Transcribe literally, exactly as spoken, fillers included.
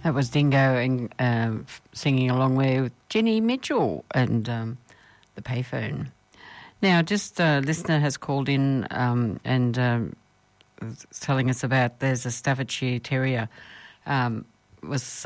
That was Dingo and um, singing along with Jenny Mitchell and um, the Payphone. Now, just a listener has called in um, and um, telling us about there's a Staffordshire Terrier um, was